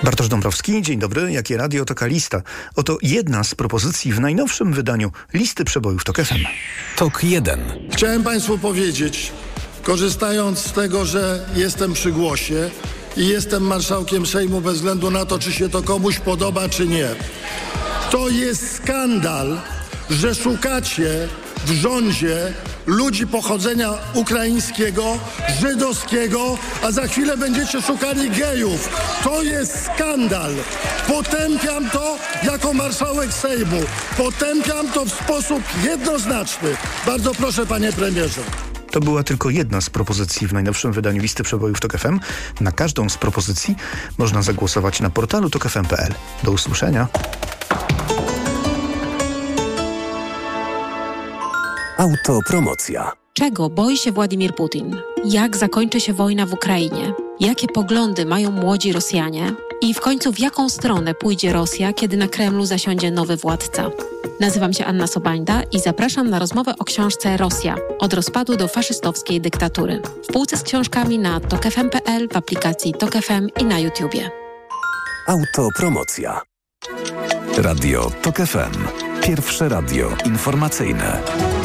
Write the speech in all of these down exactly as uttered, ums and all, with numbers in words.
Bartosz Dąbrowski, dzień dobry. Jakie radio, taka lista. Oto jedna z propozycji w najnowszym wydaniu listy przebojów TOK F M. TOK jeden. Chciałem Państwu powiedzieć, korzystając z tego, że jestem przy głosie i jestem marszałkiem Sejmu bez względu na to, czy się to komuś podoba, czy nie. To jest skandal, że szukacie w rządzie ludzi pochodzenia ukraińskiego, żydowskiego, a za chwilę będziecie szukali gejów. To jest skandal. Potępiam to jako marszałek Sejmu. Potępiam to w sposób jednoznaczny. Bardzo proszę, panie premierze. To była tylko jedna z propozycji w najnowszym wydaniu listy przebojów TOK F M. Na każdą z propozycji można zagłosować na portalu tok f m kropka p l. Do usłyszenia. Autopromocja. Czego boi się Władimir Putin? Jak zakończy się wojna w Ukrainie? Jakie poglądy mają młodzi Rosjanie? I w końcu w jaką stronę pójdzie Rosja, kiedy na Kremlu zasiądzie nowy władca? Nazywam się Anna Sobańda i zapraszam na rozmowę o książce Rosja – od rozpadu do faszystowskiej dyktatury. W półce z książkami na tok f m kropka p l, w aplikacji TOK F M i na YouTubie. Autopromocja. Radio TOK F M. Pierwsze radio informacyjne.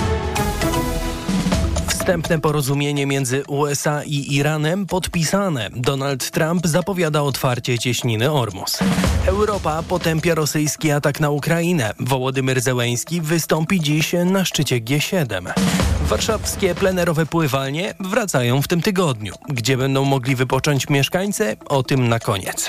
Wstępne porozumienie między U S A i Iranem podpisane. Donald Trump zapowiada otwarcie cieśniny Ormus. Europa potępia rosyjski atak na Ukrainę. Wołodymyr Zełenski wystąpi dziś na szczycie G siedem. Warszawskie plenerowe pływalnie wracają w tym tygodniu. Gdzie będą mogli wypocząć mieszkańcy? O tym na koniec.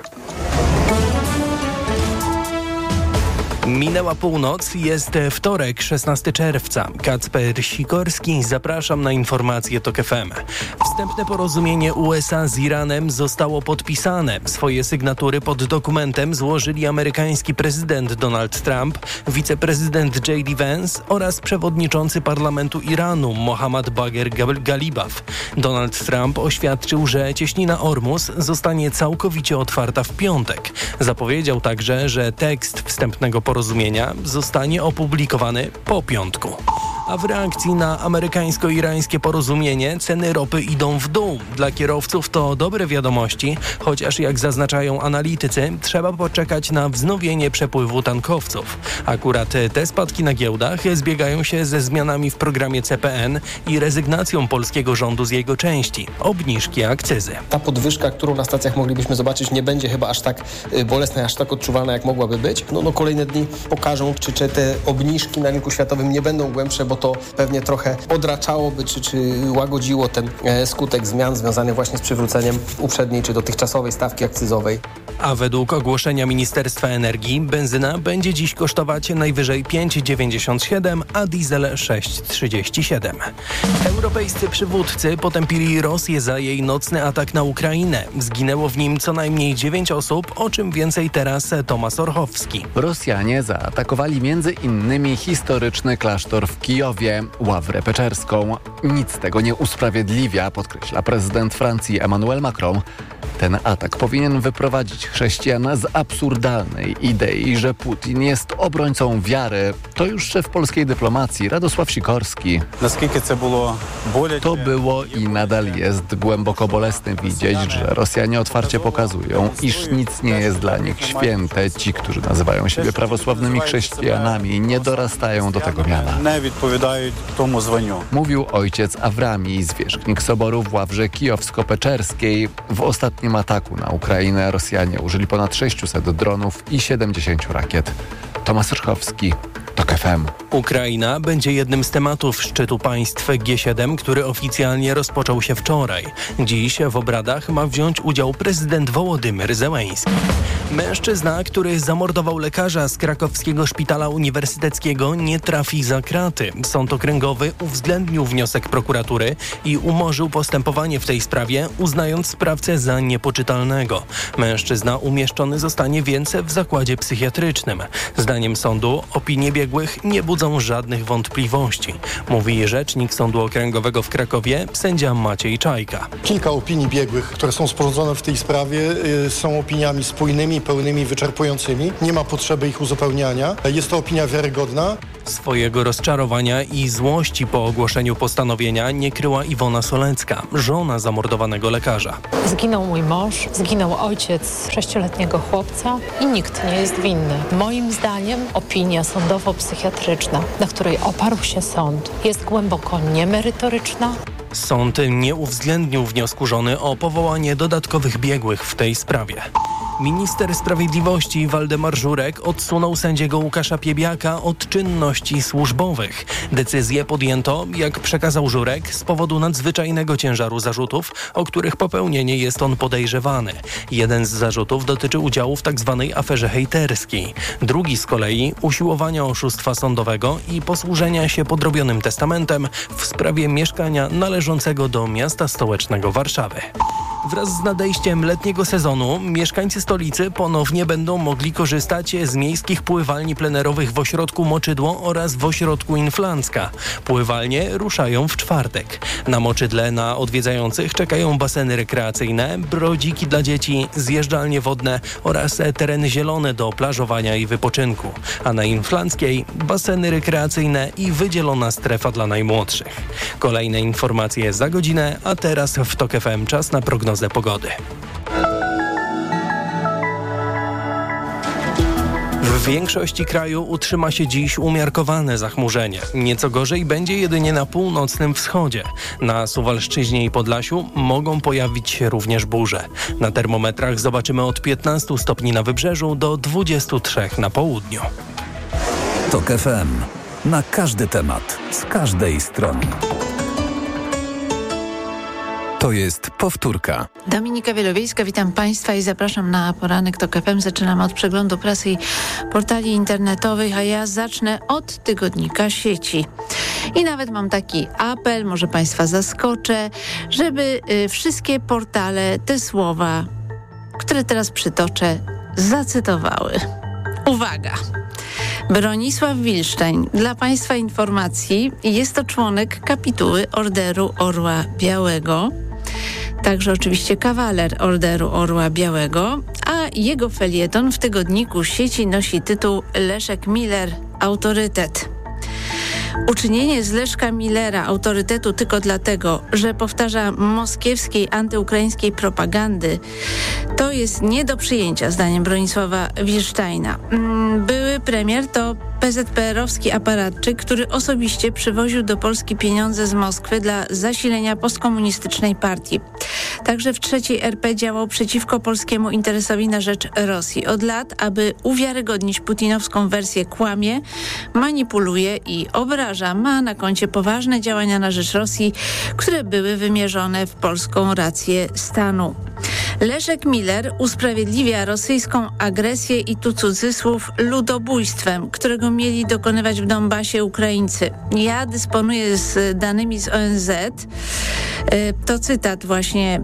Minęła północ, jest wtorek, szesnastego czerwca. Kacper Sikorski, zapraszam na informacje TOK F M. Wstępne porozumienie U S A z Iranem zostało podpisane. Swoje sygnatury pod dokumentem złożyli amerykański prezydent Donald Trump, wiceprezydent J D Vance oraz przewodniczący parlamentu Iranu Mohammad Bagher Ghalibaf. Donald Trump oświadczył, że cieśnina Ormus zostanie całkowicie otwarta w piątek. Zapowiedział także, że tekst wstępnego porozumienia zostanie opublikowany po piątku. A w reakcji na amerykańsko-irańskie porozumienie ceny ropy idą w dół. Dla kierowców to dobre wiadomości, chociaż jak zaznaczają analitycy, trzeba poczekać na wznowienie przepływu tankowców. Akurat te spadki na giełdach zbiegają się ze zmianami w programie C P N i rezygnacją polskiego rządu z jego części, obniżki akcyzy. Ta podwyżka, którą na stacjach moglibyśmy zobaczyć, nie będzie chyba aż tak bolesna, aż tak odczuwalna, jak mogłaby być. No, no kolejne dni pokażą, czy, czy te obniżki na rynku światowym nie będą głębsze, bo to pewnie trochę odraczałoby, czy, czy łagodziło ten e, skutek zmian związany właśnie z przywróceniem uprzedniej, czy dotychczasowej stawki akcyzowej. A według ogłoszenia Ministerstwa Energii benzyna będzie dziś kosztować najwyżej pięć dziewięćdziesiąt siedem, a diesel sześć trzydzieści siedem. Europejscy przywódcy potępili Rosję za jej nocny atak na Ukrainę. Zginęło w nim co najmniej dziewięć osób, o czym więcej teraz Tomasz Orchowski. Rosjanie zaatakowali między innymi historyczny klasztor w Kijowie, Ławrę Peczerską. Nic tego nie usprawiedliwia, podkreśla prezydent Francji Emmanuel Macron. Ten atak powinien wyprowadzić chrześcijan z absurdalnej idei, że Putin jest obrońcą wiary. To już szef polskiej dyplomacji Radosław Sikorski. To było i nadal jest głęboko bolesne widzieć, że Rosjanie otwarcie pokazują, iż nic nie jest dla nich święte. Ci, którzy nazywają siebie prawosławnymi chrześcijanami, nie dorastają do tego miana. Mówił ojciec Awrami, zwierzchnik soboru w Ławrze Kijowsko-Peczerskiej. W ostatnim ataku na Ukrainę Rosjanie użyli ponad sześciuset dronów i siedemdziesiąt rakiet. Tomasz Orchowski, TOK F M. Ukraina będzie jednym z tematów szczytu państw G siedem, który oficjalnie rozpoczął się wczoraj. Dziś w obradach ma wziąć udział prezydent Wołodymyr Zełenski. Mężczyzna, który zamordował lekarza z krakowskiego szpitala uniwersyteckiego, nie trafi za kraty. Sąd okręgowy uwzględnił wniosek prokuratury i umorzył postępowanie w tej sprawie, uznając sprawcę za niepoczytalnego. Mężczyzna umieszczony zostanie więc w zakładzie psychiatrycznym. Zdaniem sądu opinię biegłych biegłych nie budzą żadnych wątpliwości, mówi rzecznik Sądu Okręgowego w Krakowie, sędzia Maciej Czajka. Kilka opinii biegłych, które są sporządzone w tej sprawie, y, są opiniami spójnymi, pełnymi, wyczerpującymi. Nie ma potrzeby ich uzupełniania. Jest to opinia wiarygodna. Swojego rozczarowania i złości po ogłoszeniu postanowienia nie kryła Iwona Solecka, żona zamordowanego lekarza. Zginął mój mąż, zginął ojciec sześcioletniego chłopca i nikt nie jest winny. Moim zdaniem opinia sądowo-psychiatryczna, na której oparł się sąd, jest głęboko niemerytoryczna. Sąd nie uwzględnił wniosku żony o powołanie dodatkowych biegłych w tej sprawie. Minister Sprawiedliwości Waldemar Żurek odsunął sędziego Łukasza Piebiaka od czynności służbowych. Decyzję podjęto, jak przekazał Żurek, z powodu nadzwyczajnego ciężaru zarzutów, o których popełnienie jest on podejrzewany. Jeden z zarzutów dotyczy udziału w tzw. aferze hejterskiej. Drugi z kolei usiłowania oszustwa sądowego i posłużenia się podrobionym testamentem w sprawie mieszkania należącego do miasta stołecznego Warszawy. Wraz z nadejściem letniego sezonu mieszkańcy stolicy ponownie będą mogli korzystać z miejskich pływalni plenerowych w ośrodku Moczydło oraz w ośrodku Inflancka. Pływalnie ruszają w czwartek. Na Moczydle na odwiedzających czekają baseny rekreacyjne, brodziki dla dzieci, zjeżdżalnie wodne oraz tereny zielone do plażowania i wypoczynku. A na Inflanckiej baseny rekreacyjne i wydzielona strefa dla najmłodszych. Kolejne informacje za godzinę, a teraz w TOK F M czas na prognozę pogody. W większości kraju utrzyma się dziś umiarkowane zachmurzenie. Nieco gorzej będzie jedynie na północnym wschodzie. Na Suwalszczyźnie i Podlasiu mogą pojawić się również burze. Na termometrach zobaczymy od piętnastu stopni na wybrzeżu do dwudziestu trzech na południu. TOK F M. Na każdy temat, z każdej strony. To jest powtórka. Dominika Wielowiejska, witam Państwa i zapraszam na poranek TOK F M. Zaczynamy od przeglądu prasy i portali internetowych, a ja zacznę od tygodnika Sieci. I nawet mam taki apel, może Państwa zaskoczę, żeby y, wszystkie portale te słowa, które teraz przytoczę, zacytowały. Uwaga! Bronisław Wilszczeń. Dla Państwa informacji, jest to członek kapituły Orderu Orła Białego, także oczywiście kawaler Orderu Orła Białego, a jego felieton w tygodniku Sieci nosi tytuł Leszek Miller – Autorytet. Uczynienie z Leszka Millera autorytetu tylko dlatego, że powtarza moskiewskiej antyukraińskiej propagandy, to jest nie do przyjęcia, zdaniem Bronisława Wilsztajna. Były premier to P Z P R-owski aparatczyk, który osobiście przywoził do Polski pieniądze z Moskwy dla zasilenia postkomunistycznej partii. Także w trzeciej R P działał przeciwko polskiemu interesowi na rzecz Rosji. Od lat, aby uwiarygodnić putinowską wersję, kłamie, manipuluje i obraża. Ma na koncie poważne działania na rzecz Rosji, które były wymierzone w polską rację stanu. Leszek Miller usprawiedliwia rosyjską agresję i tu cudzysłów ludobójstwem, którego mieli dokonywać w Donbasie Ukraińcy. Ja dysponuję z danymi z O N Z. To cytat właśnie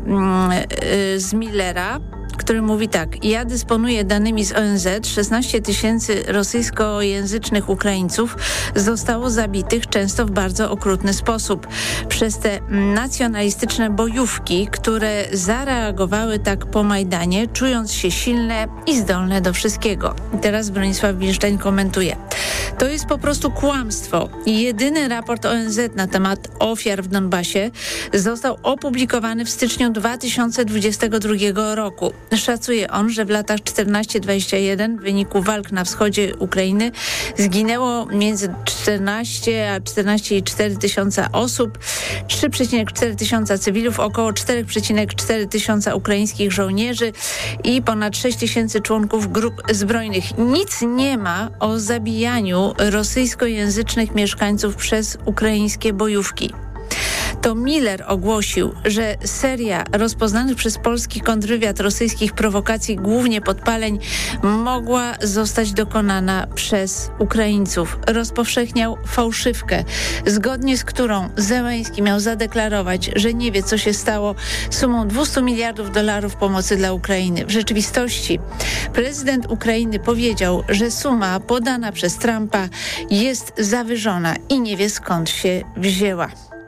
z Millera, który mówi tak: ja dysponuję danymi z O N Z, szesnaście tysięcy rosyjskojęzycznych Ukraińców zostało zabitych, często w bardzo okrutny sposób, przez te nacjonalistyczne bojówki, które zareagowały tak po Majdanie, czując się silne i zdolne do wszystkiego. I teraz Bronisław Wilszczeń komentuje: to jest po prostu kłamstwo. Jedyny raport O N Z na temat ofiar w Donbasie został opublikowany w styczniu dwa tysiące dwudziestego drugiego roku. Szacuje on, że w latach czternaście dwadzieścia jeden w wyniku walk na wschodzie Ukrainy zginęło między czternaście a czternaście i cztery tysiąca osób, trzy przecinek cztery tysiąca cywilów, około cztery przecinek cztery tysiąca ukraińskich żołnierzy i ponad sześć tysięcy członków grup zbrojnych. Nic nie ma o zabijaniu rosyjskojęzycznych mieszkańców przez ukraińskie bojówki. to Miller ogłosił, że seria rozpoznanych przez polski kontrwywiad rosyjskich prowokacji, głównie podpaleń, mogła zostać dokonana przez Ukraińców. Rozpowszechniał fałszywkę, zgodnie z którą Zełenski miał zadeklarować, że nie wie, co się stało sumą dwieście miliardów dolarów pomocy dla Ukrainy. W rzeczywistości prezydent Ukrainy powiedział, że suma podana przez Trumpa jest zawyżona i nie wie, skąd się wzięła.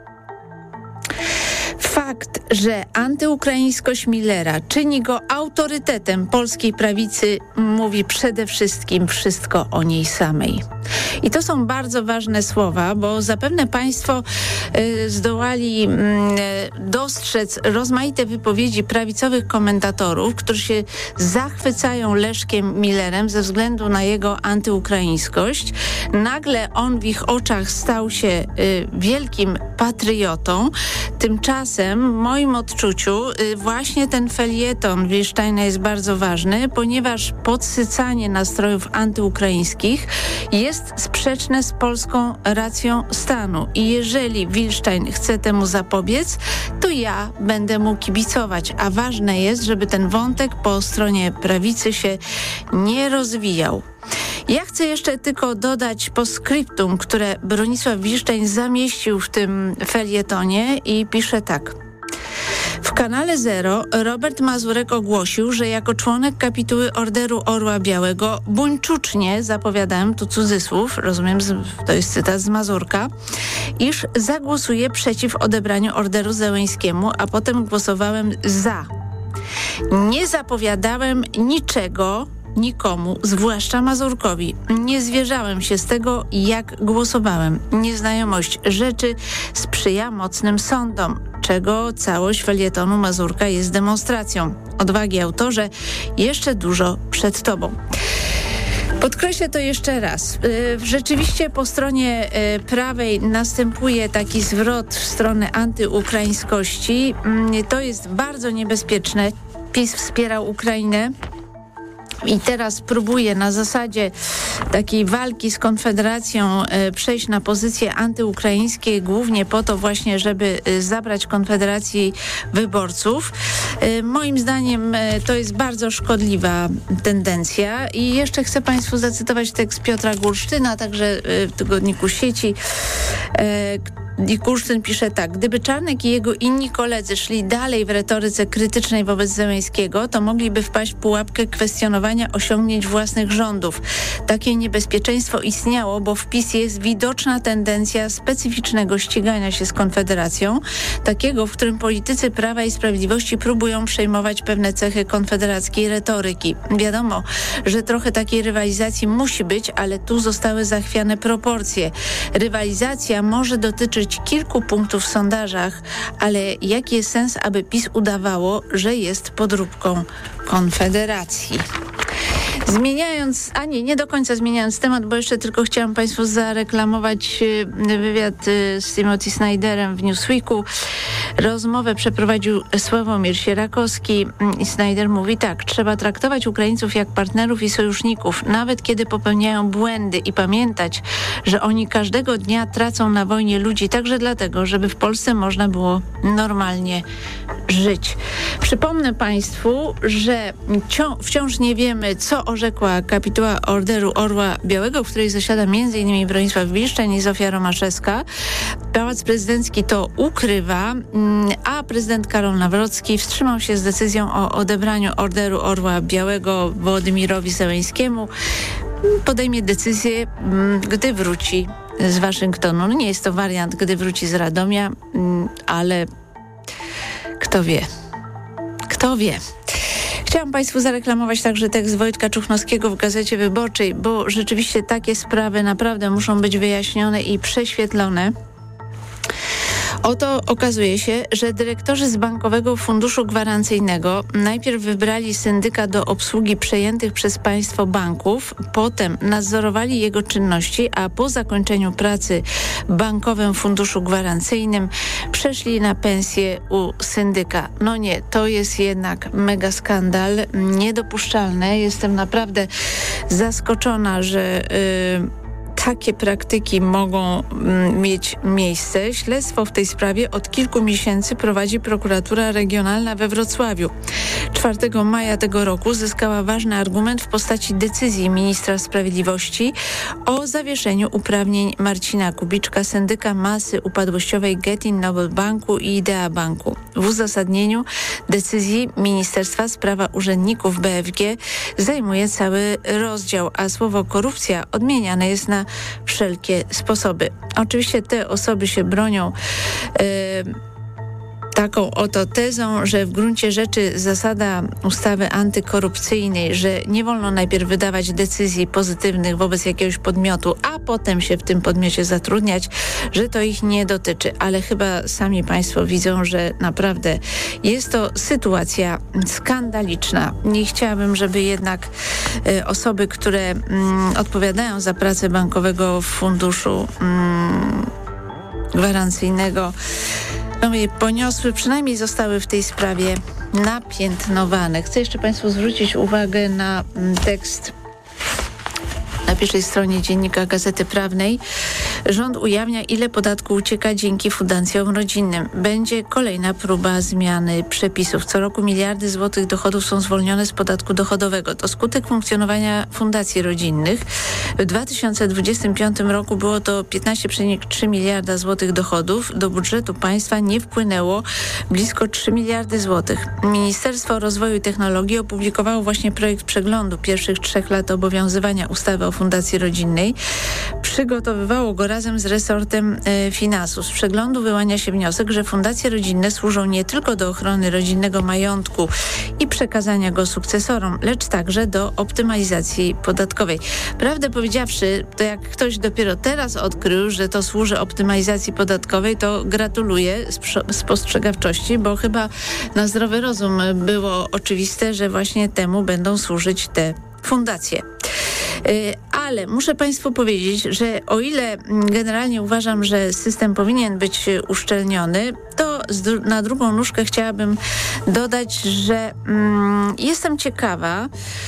Fakt, że antyukraińskość Millera czyni go autorytetem polskiej prawicy, mówi przede wszystkim wszystko o niej samej. I to są bardzo ważne słowa, bo zapewne Państwo y, zdołali y, dostrzec rozmaite wypowiedzi prawicowych komentatorów, którzy się zachwycają Leszkiem Millerem ze względu na jego antyukraińskość. Nagle on w ich oczach stał się y, wielkim patriotą. Tymczasem w moim odczuciu y, właśnie ten felieton Wilsteina jest bardzo ważny, ponieważ podsycanie nastrojów antyukraińskich jest sprzeczne z polską racją stanu. I jeżeli Wilstein chce temu zapobiec, to ja będę mu kibicować. A ważne jest, żeby ten wątek po stronie prawicy się nie rozwijał. Ja chcę jeszcze tylko dodać postscriptum, które Bronisław Wilstein zamieścił w tym felietonie i pisze tak. W kanale Zero Robert Mazurek ogłosił, że jako członek kapituły Orderu Orła Białego buńczucznie zapowiadałem, tu cudzysłów, rozumiem, to jest cytat z Mazurka, iż zagłosuje przeciw odebraniu orderu Zełenskiemu, a potem głosowałem za. Nie zapowiadałem niczego nikomu, zwłaszcza Mazurkowi. Nie zwierzałem się z tego, jak głosowałem. Nieznajomość rzeczy sprzyja mocnym sądom, czego całość felietonu Mazurka jest demonstracją. Odwagi, autorze, jeszcze dużo przed tobą. Podkreślę to jeszcze raz. Rzeczywiście po stronie prawej następuje taki zwrot w stronę antyukraińskości. To jest bardzo niebezpieczne. PiS wspierał Ukrainę i teraz próbuje na zasadzie takiej walki z Konfederacją e, przejść na pozycje antyukraińskie, głównie po to właśnie, żeby e, zabrać Konfederacji wyborców. E, moim zdaniem e, to jest bardzo szkodliwa tendencja i jeszcze chcę Państwu zacytować tekst Piotra Gursztyna, także e, w tygodniku Sieci, e, i Kursztyn pisze tak. Gdyby Czarnek i jego inni koledzy szli dalej w retoryce krytycznej wobec Zełenskiego, to mogliby wpaść w pułapkę kwestionowania osiągnięć własnych rządów. Takie niebezpieczeństwo istniało, bo w PiS jest widoczna tendencja specyficznego ścigania się z Konfederacją, takiego, w którym politycy Prawa i Sprawiedliwości próbują przejmować pewne cechy konfederackiej retoryki. Wiadomo, że trochę takiej rywalizacji musi być, ale tu zostały zachwiane proporcje. Rywalizacja może dotyczyć kilku punktów w sondażach, ale jaki jest sens, aby PiS udawało, że jest podróbką Konfederacji? Zmieniając, a nie, nie do końca zmieniając temat, bo jeszcze tylko chciałam Państwu zareklamować wywiad z Timothy Snyderem w Newsweeku. Rozmowę przeprowadził Sławomir Sierakowski i Snyder mówi tak: trzeba traktować Ukraińców jak partnerów i sojuszników, nawet kiedy popełniają błędy, i pamiętać, że oni każdego dnia tracą na wojnie ludzi, także dlatego, żeby w Polsce można było normalnie żyć. Przypomnę Państwu, że wciąż nie wiemy, co orzekła kapituła Orderu Orła Białego, w której zasiada między innymi Bronisław Wilstein i Zofia Romaszewska. Pałac Prezydencki to ukrywa, a prezydent Karol Nawrocki wstrzymał się z decyzją o odebraniu Orderu Orła Białego Wołodymirowi Zełenskiemu. Podejmie decyzję, gdy wróci z Waszyngtonu. No nie jest to wariant, gdy wróci z Radomia, ale kto wie. Kto wie. Chciałam Państwu zareklamować także tekst Wojtka Czuchnowskiego w Gazecie Wyborczej, bo rzeczywiście takie sprawy naprawdę muszą być wyjaśnione i prześwietlone. Oto okazuje się, że dyrektorzy z Bankowego Funduszu Gwarancyjnego najpierw wybrali syndyka do obsługi przejętych przez państwo banków, potem nadzorowali jego czynności, a po zakończeniu pracy w Bankowym Funduszu Gwarancyjnym przeszli na pensję u syndyka. No nie, to jest jednak mega skandal, niedopuszczalne. Jestem naprawdę zaskoczona, że... Yy, takie praktyki mogą mm, mieć miejsce. Śledztwo w tej sprawie od kilku miesięcy prowadzi prokuratura regionalna we Wrocławiu. czwartego maja tego roku zyskała ważny argument w postaci decyzji ministra sprawiedliwości o zawieszeniu uprawnień Marcina Kubiczka, syndyka masy upadłościowej Getin Noble Banku i Idea Banku. W uzasadnieniu decyzji Ministerstwa Sprawa Urzędników B F G zajmuje cały rozdział, a słowo korupcja odmieniane jest na wszelkie sposoby. Oczywiście te osoby się bronią yy, taką oto tezą, że w gruncie rzeczy zasada ustawy antykorupcyjnej, że nie wolno najpierw wydawać decyzji pozytywnych wobec jakiegoś podmiotu, a potem się w tym podmiocie zatrudniać, że to ich nie dotyczy. Ale chyba sami Państwo widzą, że naprawdę jest to sytuacja skandaliczna. Nie chciałabym, żeby jednak y, osoby, które mm, odpowiadają za pracę Bankowego Funduszu mm, Gwarancyjnego, poniosły, przynajmniej zostały w tej sprawie napiętnowane. Chcę jeszcze Państwu zwrócić uwagę na tekst na pierwszej stronie Dziennika Gazety Prawnej. Rząd ujawnia, ile podatku ucieka dzięki fundacjom rodzinnym. Będzie kolejna próba zmiany przepisów. Co roku miliardy złotych dochodów są zwolnione z podatku dochodowego. To skutek funkcjonowania fundacji rodzinnych. W dwa tysiące dwudziestym piątym roku było to piętnaście przecinek trzy miliarda złotych dochodów. Do budżetu państwa nie wpłynęło blisko trzy miliardy złotych. Ministerstwo Rozwoju i Technologii opublikowało właśnie projekt przeglądu pierwszych trzech lat obowiązywania ustawy o Fundacji Rodzinnej. Przygotowywało go razem z resortem e, finansów. Z przeglądu wyłania się wniosek, że fundacje rodzinne służą nie tylko do ochrony rodzinnego majątku i przekazania go sukcesorom, lecz także do optymalizacji podatkowej. Prawdę powiedziawszy, to jak ktoś dopiero teraz odkrył, że to służy optymalizacji podatkowej, to gratuluję spostrzegawczości, bo chyba na zdrowy rozum było oczywiste, że właśnie temu będą służyć te fundacje. Ale muszę Państwu powiedzieć, że o ile generalnie uważam, że system powinien być uszczelniony, to na drugą nóżkę chciałabym dodać, że mm, jestem ciekawa,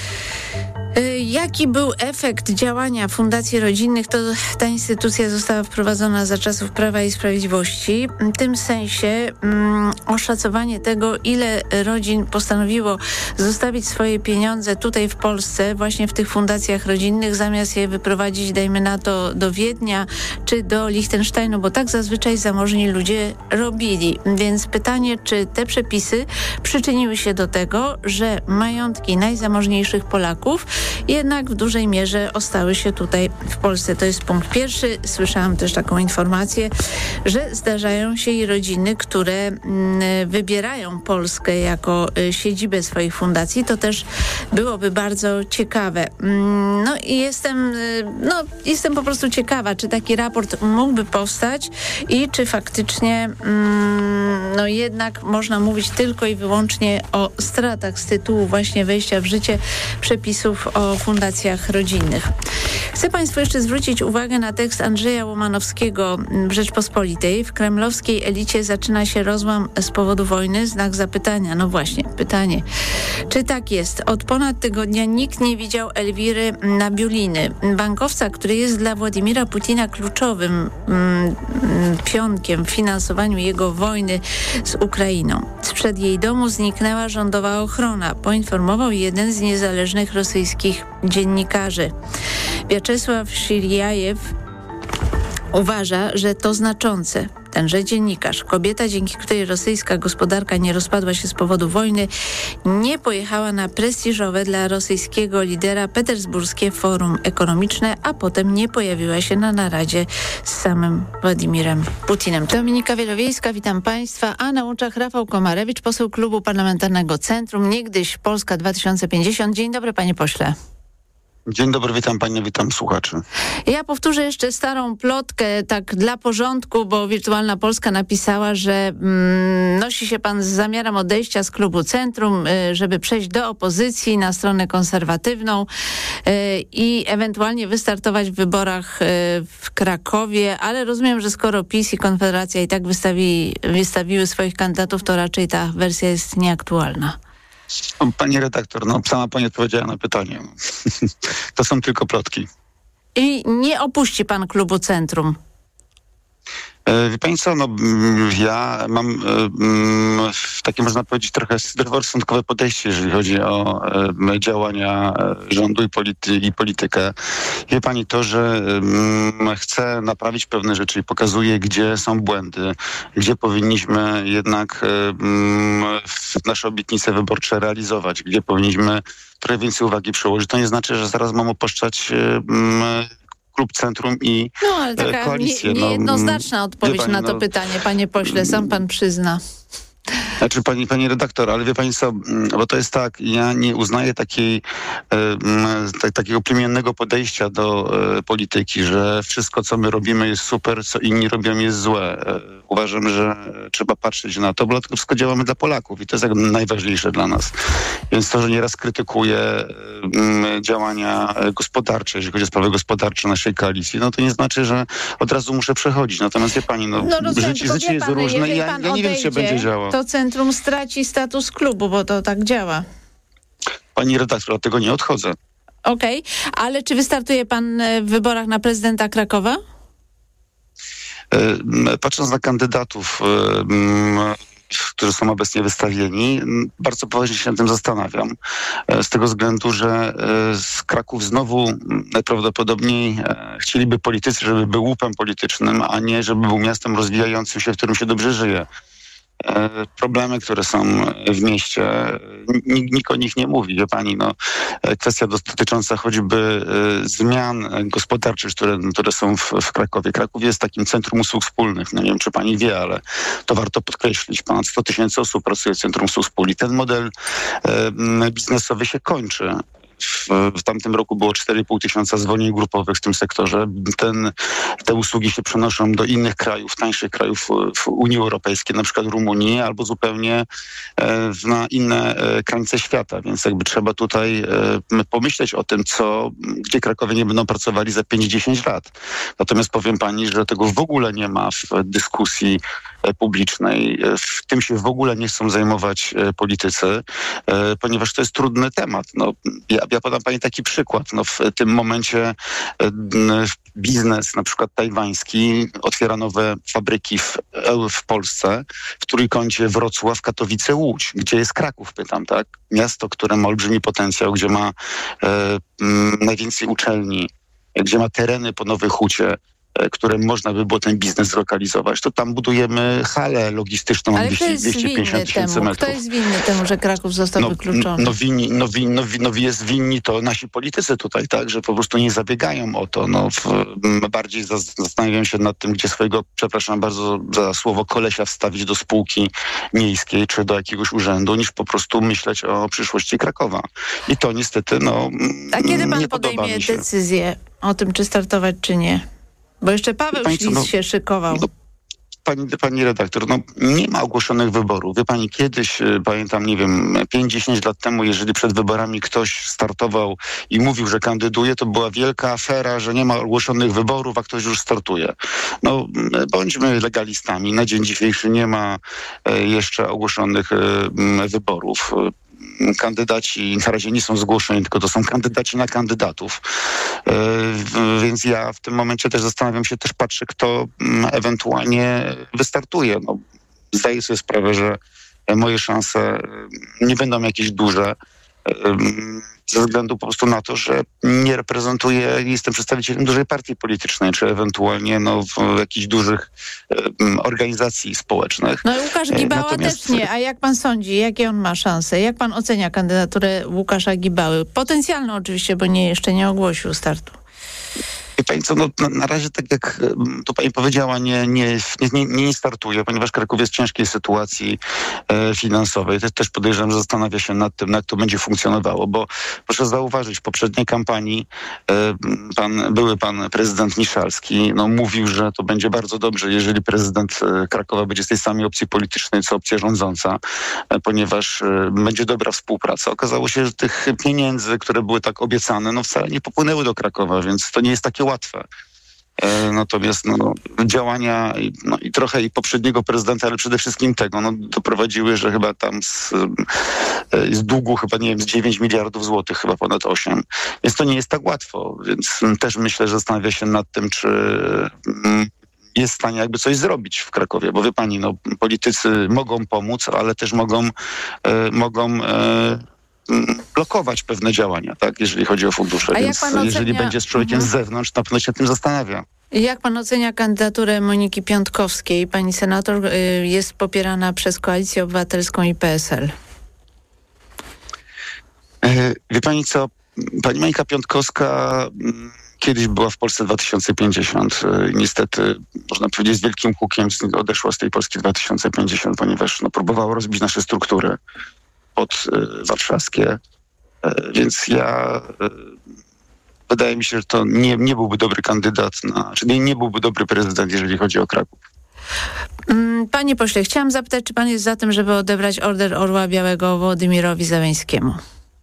jaki był efekt działania fundacji rodzinnych. To ta instytucja została wprowadzona za czasów Prawa i Sprawiedliwości. W tym sensie um, oszacowanie tego, ile rodzin postanowiło zostawić swoje pieniądze tutaj w Polsce, właśnie w tych fundacjach rodzinnych, zamiast je wyprowadzić, dajmy na to, do Wiednia czy do Liechtensteinu, bo tak zazwyczaj zamożni ludzie robili. Więc pytanie, czy te przepisy przyczyniły się do tego, że majątki najzamożniejszych Polaków jednak w dużej mierze ostały się tutaj w Polsce. To jest punkt pierwszy. Słyszałam też taką informację, że zdarzają się i rodziny, które mm, wybierają Polskę jako y, siedzibę swoich fundacji. To też byłoby bardzo ciekawe. Mm, no i jestem, y, no, jestem po prostu ciekawa, czy taki raport mógłby powstać i czy faktycznie mm, no jednak można mówić tylko i wyłącznie o stratach z tytułu właśnie wejścia w życie przepisów o fundacjach rodzinnych. Chcę Państwu jeszcze zwrócić uwagę na tekst Andrzeja Łomanowskiego w Rzeczpospolitej. W kremlowskiej elicie zaczyna się rozłam z powodu wojny. Znak zapytania. No właśnie, pytanie. Czy tak jest? Od ponad tygodnia nikt nie widział Elwiry Nabiuliny, bankowca, który jest dla Władimira Putina kluczowym mm, pionkiem w finansowaniu jego wojny z Ukrainą. Sprzed jej domu zniknęła rządowa ochrona, poinformował jeden z niezależnych rosyjskich dziennikarzy. Wiaczesław Sziriajew uważa, że to znaczące. Tenże dziennikarz, kobieta, dzięki której rosyjska gospodarka nie rozpadła się z powodu wojny, nie pojechała na prestiżowe dla rosyjskiego lidera petersburskie forum ekonomiczne, a potem nie pojawiła się na naradzie z samym Władimirem Putinem. Dominika Wielowiejska, witam Państwa, a na łączach Rafał Komarewicz, poseł Klubu Parlamentarnego Centrum, niegdyś Polska dwa tysiące pięćdziesiąt. Dzień dobry, panie pośle. Dzień dobry, witam panie, witam słuchaczy. Ja powtórzę jeszcze starą plotkę, tak dla porządku, bo Wirtualna Polska napisała, że mm, nosi się pan z zamiarem odejścia z klubu Centrum, y, żeby przejść do opozycji na stronę konserwatywną y, i ewentualnie wystartować w wyborach y, w Krakowie, ale rozumiem, że skoro PiS i Konfederacja i tak wystawi, wystawiły swoich kandydatów, to raczej ta wersja jest nieaktualna. Pani redaktor, no sama pani odpowiedziała na pytanie. To są tylko plotki. i nie opuści pan klubu Centrum? Wie pani co, no ja mam takie, można powiedzieć, trochę zdroworozsądkowe podejście, jeżeli chodzi o działania rządu i, polity, i politykę. Wie pani, to, że chce naprawić pewne rzeczy i pokazuje, gdzie są błędy, gdzie powinniśmy jednak nasze obietnice wyborcze realizować, gdzie powinniśmy trochę więcej uwagi przyłożyć. To nie znaczy, że zaraz mam opuszczać Klub Centrum i No, ale taka koalicję. nie, niejednoznaczna no, odpowiedź pani, na to no, pytanie, panie pośle, sam pan przyzna. Znaczy pani, pani redaktor, ale wie pani co, bo to jest tak, ja nie uznaję takiej, e, takiego plemiennego podejścia do e, polityki, że wszystko, co my robimy, jest super, co inni robią, jest złe. E, uważam, że trzeba patrzeć na to, bo to wszystko działamy dla Polaków i to jest jak najważniejsze dla nas. Więc to, że nieraz krytykuję e, działania gospodarcze, jeżeli chodzi o sprawy gospodarcze naszej koalicji, no to nie znaczy, że od razu muszę przechodzić. Natomiast wie pani, no, No rozumiem, życie, tylko życie wie jest pan, różne i jeżeli ja, pan ja nie wiem, czy odejdzie, będzie działało. to Centrum straci status klubu, bo to tak działa. Pani redaktor, od tego nie odchodzę. Okej, okay. Ale czy wystartuje pan w wyborach na prezydenta Krakowa? Patrząc na kandydatów, którzy są obecnie wystawieni, bardzo poważnie się nad tym zastanawiam. Z tego względu, że z Kraków znowu najprawdopodobniej chcieliby politycy, żeby był łupem politycznym, a nie żeby był miastem rozwijającym się, w którym się dobrze żyje. Problemy, które są w mieście, nikt, nikt o nich nie mówi, wie pani, no, kwestia dotycząca choćby zmian gospodarczych, które, które są w, w Krakowie. Kraków jest takim centrum usług wspólnych, no nie wiem, czy pani wie, ale to warto podkreślić. Ponad sto tysięcy osób pracuje w centrum usług wspólnych. Ten model e, biznesowy się kończy. W, w tamtym roku było cztery i pół tysiąca zwolnień grupowych w tym sektorze. Ten, te usługi się przenoszą do innych krajów, tańszych krajów w Unii Europejskiej, na przykład Rumunii, albo zupełnie e, na inne e, krańce świata. Więc jakby trzeba tutaj e, pomyśleć o tym, co, gdzie Krakowie nie będą pracowali za pięć dziesięć lat. Natomiast powiem pani, że tego w ogóle nie ma w dyskusji publicznej. W tym się w ogóle nie chcą zajmować politycy, ponieważ to jest trudny temat. No, ja, ja podam pani taki przykład. No, w tym momencie biznes, na przykład tajwański, otwiera nowe fabryki w, w Polsce, w Trójkącie, Wrocław, Katowice, Łódź. Gdzie jest Kraków, pytam, tak? Miasto, które ma olbrzymi potencjał, gdzie ma e, m, najwięcej uczelni, gdzie ma tereny po Nowej Hucie, które można by było ten biznes zlokalizować, to tam budujemy halę logistyczną Ale dwieście, dwieście pięćdziesiąt tysięcy metrów. Kto jest winny temu, że Kraków został no, wykluczony? No, winni, no, win, no, no jest winni to nasi politycy tutaj, tak, że po prostu nie zabiegają o to. No, w, bardziej zastanawiam się nad tym, gdzie swojego, przepraszam bardzo za słowo, kolesia wstawić do spółki miejskiej czy do jakiegoś urzędu, niż po prostu myśleć o przyszłości Krakowa. I to niestety, no, A kiedy pan nie podejmie się. decyzję o tym, czy startować, czy nie? Bo jeszcze Paweł Pani co, Ślis no, się szykował. No, pani, pani redaktor, no nie ma ogłoszonych wyborów. Wie pani, kiedyś, pamiętam, nie wiem, pięć dziesięć lat temu, jeżeli przed wyborami ktoś startował i mówił, że kandyduje, to była wielka afera, że nie ma ogłoszonych wyborów, a ktoś już startuje. No, bądźmy legalistami. Na dzień dzisiejszy nie ma jeszcze ogłoszonych wyborów. Kandydaci na razie nie są zgłoszeni, tylko to są kandydaci na kandydatów. Yy, więc ja w tym momencie też zastanawiam się, też patrzę, kto mm, ewentualnie wystartuje. No, zdaję sobie sprawę, że moje szanse nie będą jakieś duże. Yy, ze względu po prostu na to, że nie reprezentuję, nie jestem przedstawicielem dużej partii politycznej, czy ewentualnie no, w jakichś dużych um, organizacji społecznych. No i Łukasz Gibała Natomiast... też nie. A jak pan sądzi, jakie on ma szanse? Jak pan ocenia kandydaturę Łukasza Gibały? Potencjalną oczywiście, bo nie jeszcze nie ogłosił startu. Wie pani co, no, na, na razie tak jak tu pani powiedziała, nie, nie, nie, nie startuje, ponieważ Kraków jest w ciężkiej sytuacji e, finansowej. Też, też podejrzewam, że zastanawia się nad tym, jak to będzie funkcjonowało, bo proszę zauważyć, w poprzedniej kampanii e, pan, były pan prezydent Miszalski no, mówił, że to będzie bardzo dobrze, jeżeli prezydent Krakowa będzie z tej samej opcji politycznej, co opcja rządząca, e, ponieważ e, będzie dobra współpraca. Okazało się, że tych pieniędzy, które były tak obiecane, no wcale nie popłynęły do Krakowa, więc to nie jest takie łatwe. Natomiast no, działania no, i trochę i poprzedniego prezydenta, ale przede wszystkim tego, no, doprowadziły, że chyba tam z, z długu chyba, nie wiem, z dziewięć miliardów złotych, chyba ponad osiem. Więc to nie jest tak łatwo, więc też myślę, że zastanawia się nad tym, czy jest w stanie jakby coś zrobić w Krakowie, bo wie pani, no, politycy mogą pomóc, ale też mogą, e, mogą e, blokować pewne działania, tak, jeżeli chodzi o fundusze. A Więc ocenia... jeżeli będzie z człowiekiem mhm. z zewnątrz, na pewno się tym zastanawia. Jak pan ocenia kandydaturę Moniki Piątkowskiej? Pani senator jest popierana przez Koalicję Obywatelską i P S L. E, wie pani co, pani Monika Piątkowska kiedyś była w Polsce dwa tysiące pięćdziesiąt. Niestety, można powiedzieć, z wielkim hukiem odeszła z tej Polski dwa tysiące pięćdziesiąt, ponieważ no, próbowała rozbić nasze struktury podwarszawskie. Więc ja... Wydaje mi się, że to nie, nie byłby dobry kandydat, na, czyli nie byłby dobry prezydent, jeżeli chodzi o Kraków. Panie pośle, chciałam zapytać, czy pan jest za tym, żeby odebrać Order Orła Białego Wołodymyrowi Zełenskiemu?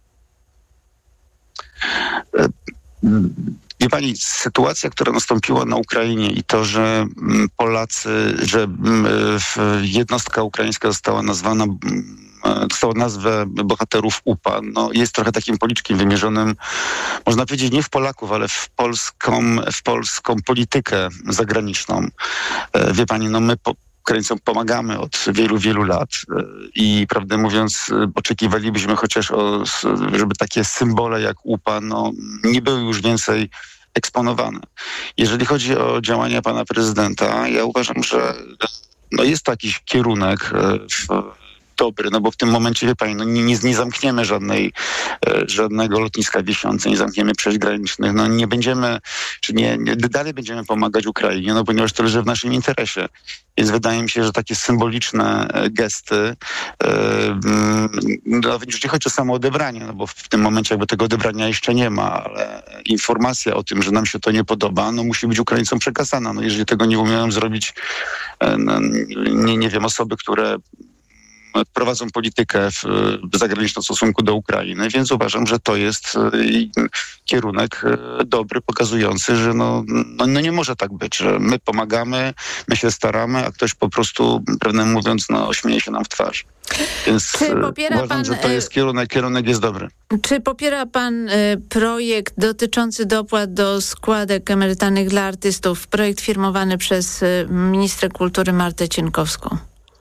Wie pani, sytuacja, która nastąpiła na Ukrainie i to, że Polacy, że jednostka ukraińska została nazwana, dostała nazwę bohaterów U P A, no jest trochę takim policzkiem wymierzonym, można powiedzieć, nie w Polaków, ale w polską, w polską politykę zagraniczną. Wie pani, no my po, Ukraińcom pomagamy od wielu, wielu lat i prawdę mówiąc oczekiwalibyśmy chociaż, o, żeby takie symbole jak U P A no, nie były już więcej eksponowane. Jeżeli chodzi o działania pana prezydenta, ja uważam, że no, jest to jakiś kierunek w, dobry, no bo w tym momencie, wie pani, no nie, nie, nie zamkniemy żadnej, e, żadnego lotniska wisiące, nie zamkniemy przejść granicznych, no nie będziemy, czy nie, nie, dalej będziemy pomagać Ukrainie, no ponieważ to leży w naszym interesie. Więc wydaje mi się, że takie symboliczne gesty, e, nawet już nie chodzi o samo odebranie, no bo w tym momencie jakby tego odebrania jeszcze nie ma, ale informacja o tym, że nam się to nie podoba, no musi być Ukraińcom przekazana. No jeżeli tego nie umieją zrobić, e, no, nie, nie wiem, osoby, które prowadzą politykę w, w zagranicznym stosunku do Ukrainy, więc uważam, że to jest kierunek dobry, pokazujący, że no, no, no nie może tak być, że my pomagamy, my się staramy, a ktoś po prostu, prawdę mówiąc, no śmieje się nam w twarz. Więc czy popiera uważam, pan, że to jest kierunek, kierunek jest dobry. Czy popiera pan y, projekt dotyczący dopłat do składek emerytalnych dla artystów, projekt firmowany przez y, ministrę kultury Martę Cienkowską?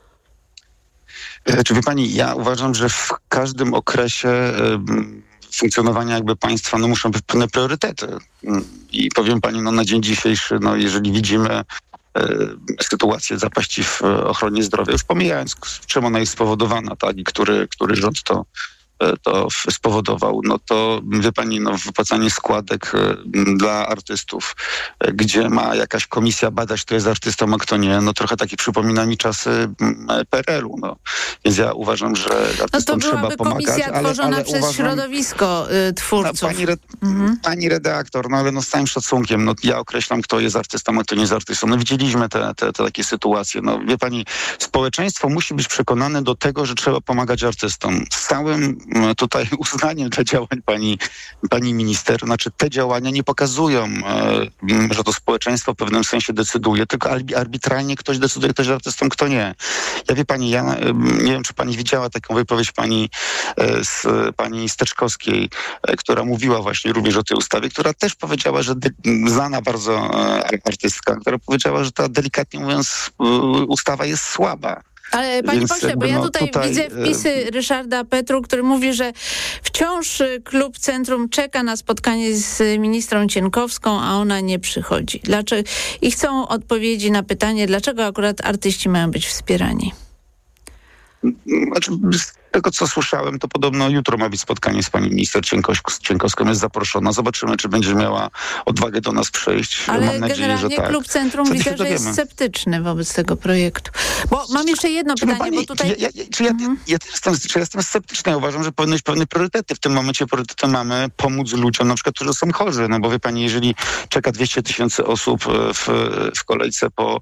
Czy wie pani, ja uważam, że w każdym okresie y, funkcjonowania jakby państwa no muszą być pewne priorytety. I powiem pani, no na dzień dzisiejszy, no jeżeli widzimy y, sytuację zapaści w ochronie zdrowia, już pomijając, czym ona jest spowodowana, tak, i który, który rząd to to spowodował, no to wie pani, no wypłacanie składek dla artystów, gdzie ma jakaś komisja badać, kto jest artystą, a kto nie, no trochę takie przypomina mi czasy P R L u, no. Więc ja uważam, że artystom no to trzeba pomagać. Komisja ale, tworzona ale przez uważam, środowisko y, twórców. No, pani, re, mhm. pani redaktor, no ale no z całym szacunkiem, no ja określam, kto jest artystą, a kto nie jest artystą. No widzieliśmy te, te, te takie sytuacje. No wie pani, społeczeństwo musi być przekonane do tego, że trzeba pomagać artystom. Z całym tutaj uznaniem dla działań pani, pani minister, znaczy te działania nie pokazują, e, że to społeczeństwo w pewnym sensie decyduje, tylko arbitralnie ktoś decyduje, kto jest artystą, kto nie. Ja wie pani, ja e, nie wiem, czy pani widziała taką wypowiedź pani e, z pani Steczkowskiej, e, która mówiła właśnie również o tej ustawie, która też powiedziała, że de, znana bardzo e, artystka, która powiedziała, że ta delikatnie mówiąc e, ustawa jest słaba. Ale panie Więc pośle, bo ja no, tutaj, tutaj widzę wpisy Ryszarda Petru, który mówi, że wciąż klub Centrum czeka na spotkanie z ministrą Cienkowską, a ona nie przychodzi. Dlaczego? I chcą odpowiedzi na pytanie, dlaczego akurat artyści mają być wspierani. Znaczy, z tego, co słyszałem, to podobno jutro ma być spotkanie z pani minister Cienkowską, jest zaproszona. Zobaczymy, czy będzie miała odwagę do nas przyjść. Ale mam nadzieję, generalnie że tak. klub Centrum Co widzę, że jest sceptyczny wobec tego projektu. Bo mam jeszcze jedno czy pytanie, pani, bo tutaj... Ja, ja, czy ja, mhm. ja, ja, jestem, czy ja jestem sceptyczny? Ja uważam, że powinny być pewne priorytety. W tym momencie priorytety mamy pomóc ludziom, na przykład, którzy są chorzy. No bo wie pani, jeżeli czeka dwieście tysięcy osób w, w kolejce po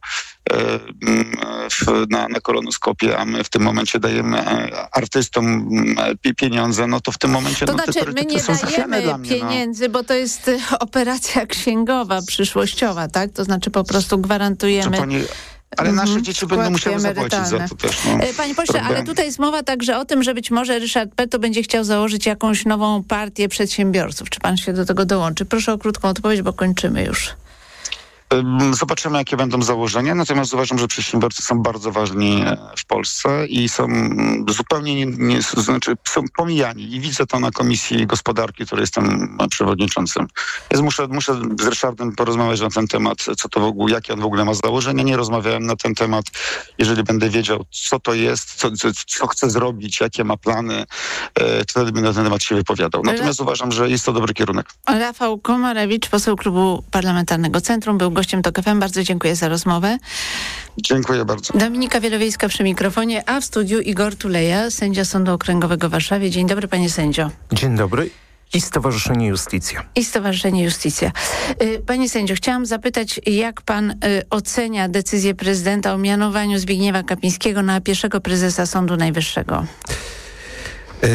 w, na, na kolonoskopie, a my w tym momencie dajemy artystom pieniądze, no to w tym momencie to no, znaczy, te my nie są zachwiane dla dajemy mnie. pieniędzy, no. Bo to jest operacja księgowa, przyszłościowa, tak? To znaczy po prostu gwarantujemy... Pani, ale nasze mm-hmm. dzieci będą musiały zapłacić za to też. No, Panie pośle, ale tutaj jest mowa także o tym, że być może Ryszard Petto będzie chciał założyć jakąś nową partię przedsiębiorców. Czy pan się do tego dołączy? Proszę o krótką odpowiedź, bo kończymy już. Zobaczymy, jakie będą założenia, natomiast uważam, że przedsiębiorcy są bardzo ważni w Polsce i są zupełnie nie, nie, znaczy są pomijani i widzę to na Komisji Gospodarki, której jestem przewodniczącym. Więc muszę, muszę z Ryszardem porozmawiać na ten temat, co to w ogóle, jakie on w ogóle ma założenia. Nie rozmawiałem na ten temat. Jeżeli będę wiedział, co to jest, co, co, co chce zrobić, jakie ma plany, to wtedy będę na ten temat się wypowiadał. Natomiast Ale... uważam, że jest to dobry kierunek. Rafał Komarewicz, poseł Klubu Parlamentarnego Centrum, był gościem TOK F M. Bardzo dziękuję za rozmowę. Dziękuję bardzo. Dominika Wielowiejska przy mikrofonie, a w studiu Igor Tuleja, sędzia Sądu Okręgowego w Warszawie. Dzień dobry, panie sędzio. Dzień dobry. I Stowarzyszenie Justicja. I Stowarzyszenie Justicja. Panie sędzio, chciałam zapytać, jak pan ocenia decyzję prezydenta o mianowaniu Zbigniewa Kapińskiego na pierwszego prezesa Sądu Najwyższego? Yy,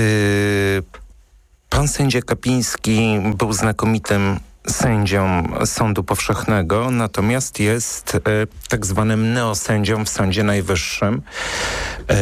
pan sędzia Kapiński był znakomitym sędzią Sądu Powszechnego, natomiast jest e, tak zwanym neosędzią w Sądzie Najwyższym. E,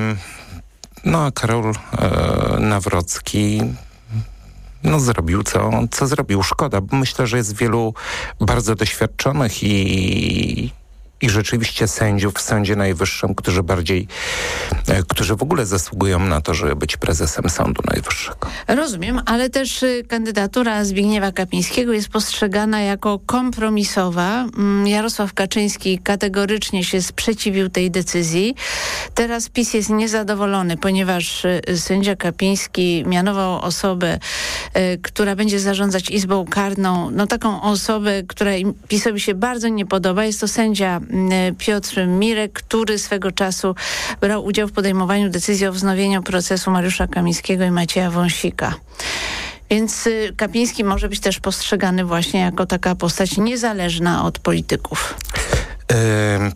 no a Karol e, Nawrocki no zrobił co, co zrobił. Szkoda, bo myślę, że jest wielu bardzo doświadczonych i i rzeczywiście sędziów w Sądzie Najwyższym, którzy bardziej, e, którzy w ogóle zasługują na to, żeby być prezesem Sądu Najwyższego. Rozumiem, ale też y, kandydatura Zbigniewa Kapińskiego jest postrzegana jako kompromisowa. Mm, Jarosław Kaczyński kategorycznie się sprzeciwił tej decyzji. Teraz PiS jest niezadowolony, ponieważ y, sędzia Kapiński mianował osobę, y, która będzie zarządzać Izbą Karną, no taką osobę, która PiS-owi się bardzo nie podoba. Jest to sędzia Piotr Mirek, który swego czasu brał udział w podejmowaniu decyzji o wznowieniu procesu Mariusza Kamińskiego i Macieja Wąsika. Więc Kapiński może być też postrzegany właśnie jako taka postać niezależna od polityków. Y-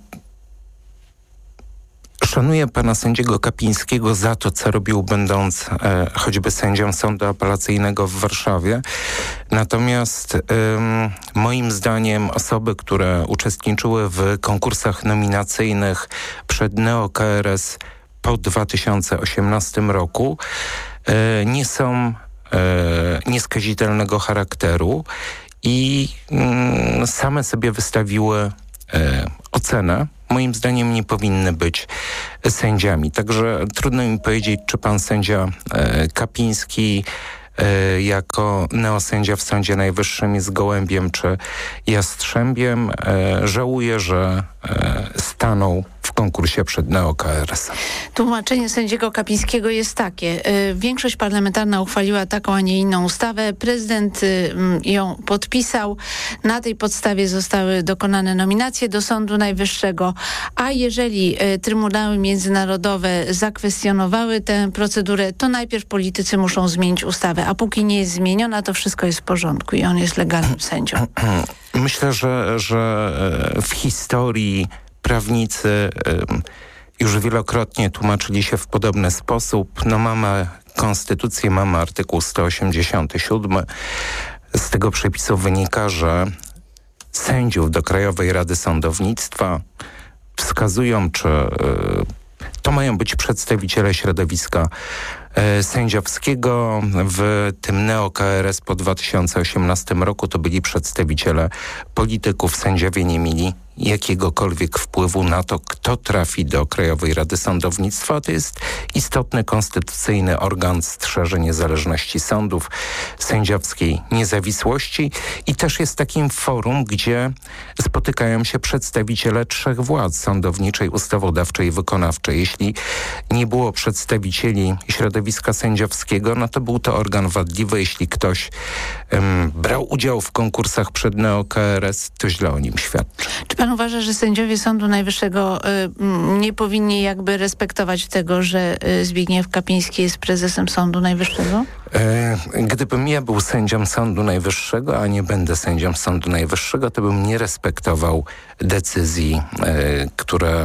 Szanuję pana sędziego Kapińskiego za to, co robił, będąc e, choćby sędzią Sądu Apelacyjnego w Warszawie. Natomiast ym, moim zdaniem osoby, które uczestniczyły w konkursach nominacyjnych przed Neo-K R S po dwa tysiące osiemnastym roku e, nie są e, nieskazitelnego charakteru i mm, same sobie wystawiły e, ocenę. Moim zdaniem nie powinny być sędziami. Także trudno mi powiedzieć, czy pan sędzia e, Kapiński e, jako neosędzia w Sądzie Najwyższym jest gołębiem czy jastrzębiem. E, żałuję, że e, stanął w konkursie przed Neo-K R S. Tłumaczenie sędziego Kapińskiego jest takie. Y, większość parlamentarna uchwaliła taką, a nie inną ustawę. Prezydent y, ją podpisał. Na tej podstawie zostały dokonane nominacje do Sądu Najwyższego. A jeżeli y, trybunały międzynarodowe zakwestionowały tę procedurę, to najpierw politycy muszą zmienić ustawę. A póki nie jest zmieniona, to wszystko jest w porządku i on jest legalnym sędzią. Myślę, że, że w historii prawnicy już wielokrotnie tłumaczyli się w podobny sposób. No mamy konstytucję, mamy artykuł sto osiemdziesiąty siódmy. Z tego przepisu wynika, że sędziów do Krajowej Rady Sądownictwa wskazują, czy to mają być przedstawiciele środowiska sędziowskiego. W tym Neo-K R S po dwa tysiące osiemnastym roku to byli przedstawiciele polityków. Sędziowie nie mieli jakiegokolwiek wpływu na to, kto trafi do Krajowej Rady Sądownictwa. To jest istotny konstytucyjny organ, strzeże niezależności sądów, sędziowskiej niezawisłości i też jest takim forum, gdzie spotykają się przedstawiciele trzech władz: sądowniczej, ustawodawczej i wykonawczej. Jeśli nie było przedstawicieli środowiska sędziowskiego, no to był to organ wadliwy. Jeśli ktoś um, brał udział w konkursach przed neo-K R S, to źle o nim świadczy. Czy pan uważa, że sędziowie Sądu Najwyższego y, nie powinni jakby respektować tego, że y, Zbigniew Kapiński jest prezesem Sądu Najwyższego? E, gdybym ja był sędzią Sądu Najwyższego, a nie będę sędzią Sądu Najwyższego, to bym nie respektował decyzji, e, które e,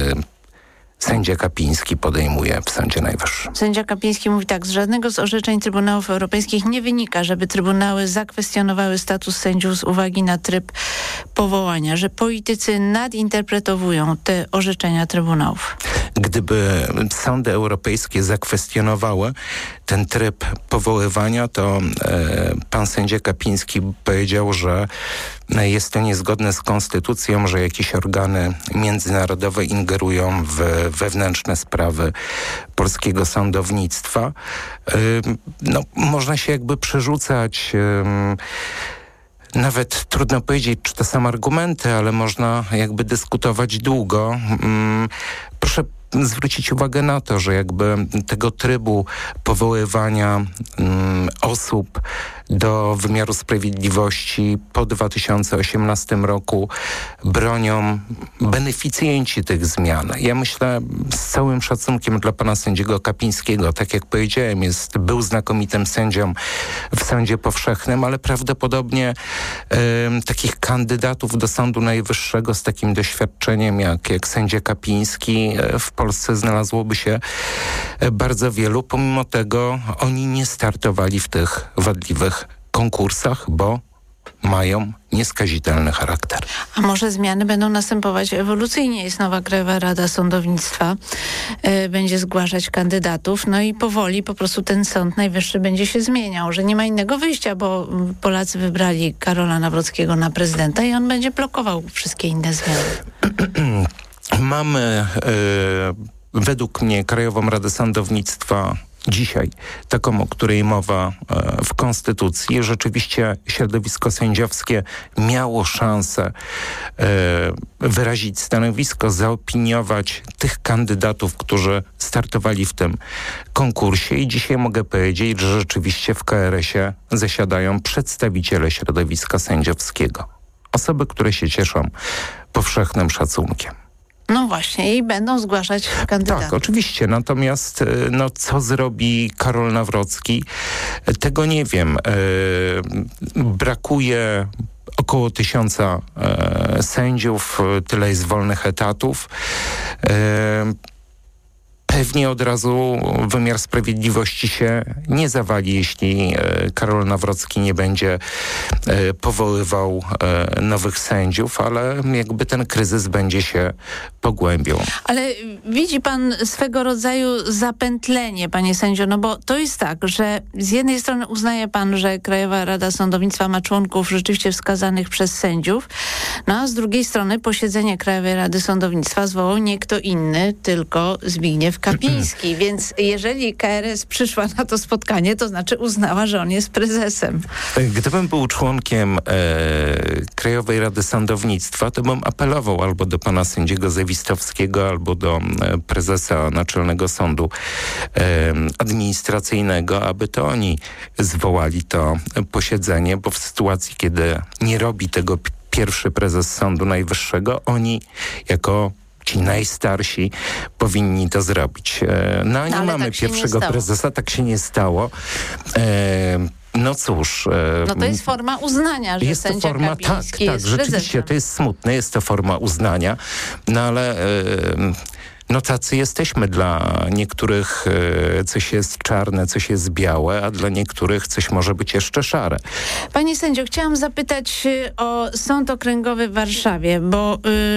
sędzia Kapiński podejmuje w Sądzie Najwyższym. Sędzia Kapiński mówi tak: z żadnego z orzeczeń Trybunałów Europejskich nie wynika, żeby Trybunały zakwestionowały status sędziów z uwagi na tryb powołania, że politycy nadinterpretowują te orzeczenia Trybunałów. Gdyby sądy europejskie zakwestionowały ten tryb powoływania, to e, pan sędzia Kapiński powiedział, że jest to niezgodne z konstytucją, że jakieś organy międzynarodowe ingerują w wewnętrzne sprawy polskiego sądownictwa. E, no, można się jakby przerzucać... E, Nawet trudno powiedzieć, czy to są argumenty, ale można jakby dyskutować długo. Proszę zwrócić uwagę na to, że jakby tego trybu powoływania osób do wymiaru sprawiedliwości po dwa tysiące osiemnastym roku bronią beneficjenci tych zmian. Ja myślę, z całym szacunkiem dla pana sędziego Kapińskiego, tak jak powiedziałem, jest, był znakomitym sędzią w Sądzie Powszechnym, ale prawdopodobnie e, takich kandydatów do Sądu Najwyższego z takim doświadczeniem jak, jak sędzia Kapiński e, w Polsce znalazłoby się e, bardzo wielu. Pomimo tego oni nie startowali w tych wadliwych konkursach, bo mają nieskazitelny charakter. A może zmiany będą następować ewolucyjnie? Jest nowa Krajowa Rada Sądownictwa, yy, będzie zgłaszać kandydatów, no i powoli po prostu ten Sąd Najwyższy będzie się zmieniał, że nie ma innego wyjścia, bo Polacy wybrali Karola Nawrockiego na prezydenta i on będzie blokował wszystkie inne zmiany. Mamy yy, według mnie Krajową Radę Sądownictwa dzisiaj, taką, o której mowa e, w Konstytucji. Rzeczywiście środowisko sędziowskie miało szansę e, wyrazić stanowisko, zaopiniować tych kandydatów, którzy startowali w tym konkursie i dzisiaj mogę powiedzieć, że rzeczywiście w K R S-ie zasiadają przedstawiciele środowiska sędziowskiego. Osoby, które się cieszą powszechnym szacunkiem. No właśnie, i będą zgłaszać kandydatów. Tak, oczywiście. Natomiast no, co zrobi Karol Nawrocki? Tego nie wiem. E, brakuje około tysiąca e, sędziów, tyle jest wolnych etatów. E, Pewnie od razu wymiar sprawiedliwości się nie zawali, jeśli e, Karol Nawrocki nie będzie e, powoływał e, nowych sędziów, ale jakby ten kryzys będzie się pogłębiał. Ale widzi pan swego rodzaju zapętlenie, panie sędzio, no bo to jest tak, że z jednej strony uznaje pan, że Krajowa Rada Sądownictwa ma członków rzeczywiście wskazanych przez sędziów, no a z drugiej strony posiedzenie Krajowej Rady Sądownictwa zwołał nie kto inny, tylko Zbigniew Kapiński, więc jeżeli K R S przyszła na to spotkanie, to znaczy uznała, że on jest prezesem. Gdybym był członkiem e, Krajowej Rady Sądownictwa, to bym apelował albo do pana sędziego Zawistowskiego, albo do e, prezesa Naczelnego Sądu e, Administracyjnego, aby to oni zwołali to posiedzenie, bo w sytuacji, kiedy nie robi tego p- pierwszy prezes Sądu Najwyższego, oni jako ci najstarsi powinni to zrobić. No a nie no, mamy tak pierwszego prezesa, tak się nie stało. E, no cóż. E, no to jest forma uznania, że jest sędzia to forma, Kapiński tak, jest tak, rzeczywiście prezesem. To jest smutne, jest to forma uznania, no ale... E, No tacy jesteśmy. Dla niektórych e, coś jest czarne, coś jest białe, a dla niektórych coś może być jeszcze szare. Panie sędzio, chciałam zapytać o Sąd Okręgowy w Warszawie, bo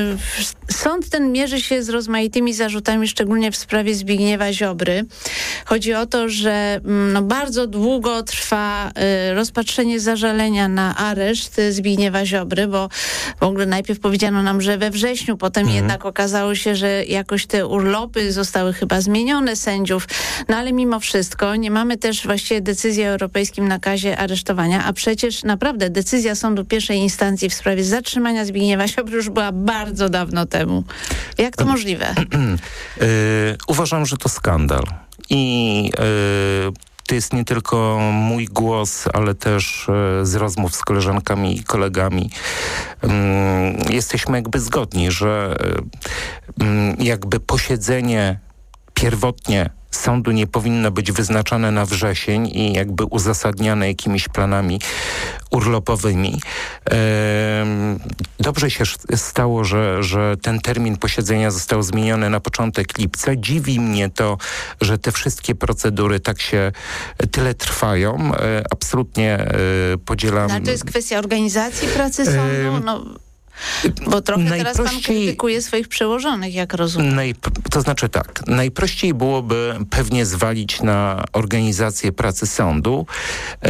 y, sąd ten mierzy się z rozmaitymi zarzutami, szczególnie w sprawie Zbigniewa Ziobry. Chodzi o to, że no, bardzo długo trwa y, rozpatrzenie zażalenia na areszt Zbigniewa Ziobry, bo w ogóle najpierw powiedziano nam, że we wrześniu, potem mm. jednak okazało się, że jakoś te urlopy zostały chyba zmienione sędziów, no ale mimo wszystko nie mamy też właściwie decyzji o europejskim nakazie aresztowania, a przecież naprawdę decyzja sądu pierwszej instancji w sprawie zatrzymania Zbigniewa Ziobry już była bardzo dawno temu. Jak to możliwe? Yy, uważam, że to skandal. I yy, to jest nie tylko mój głos, ale też e, z rozmów z koleżankami i kolegami. Um, jesteśmy jakby zgodni, że um, jakby posiedzenie pierwotnie sądu nie powinno być wyznaczane na wrzesień i jakby uzasadniane jakimiś planami urlopowymi. Dobrze się stało, że, że ten termin posiedzenia został zmieniony na początek lipca. Dziwi mnie to, że te wszystkie procedury tak się tyle trwają. Absolutnie podzielam... No, to jest kwestia organizacji pracy sądu? No... Bo trochę teraz pan krytykuje swoich przełożonych, jak rozumiem. Najp- to znaczy tak, najprościej byłoby pewnie zwalić na organizację pracy sądu. Yy,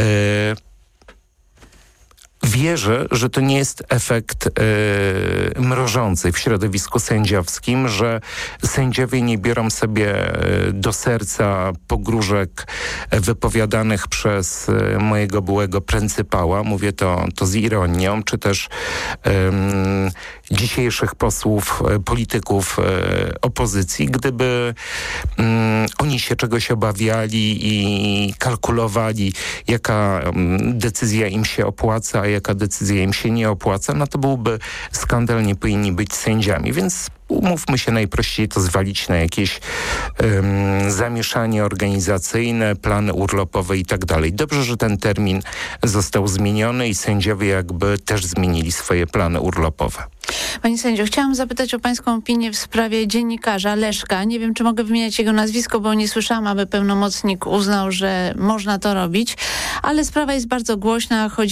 Wierzę, że to nie jest efekt e, mrożący w środowisku sędziowskim, że sędziowie nie biorą sobie do serca pogróżek wypowiadanych przez e, mojego byłego pryncypała. Mówię to, to z ironią, czy też e, dzisiejszych posłów, e, polityków e, opozycji. Gdyby e, oni się czegoś obawiali i kalkulowali, jaka e, decyzja im się opłaca, a jaka decyzja im się nie opłaca, no to byłby skandal, nie powinni być sędziami. Więc umówmy się, najprościej to zwalić na jakieś um, zamieszanie organizacyjne, plany urlopowe i tak dalej. Dobrze, że ten termin został zmieniony i sędziowie jakby też zmienili swoje plany urlopowe. Panie sędzio, chciałam zapytać o pańską opinię w sprawie dziennikarza Leszka. Nie wiem, czy mogę wymieniać jego nazwisko, bo nie słyszałam, aby pełnomocnik uznał, że można to robić, ale sprawa jest bardzo głośna. Chodzi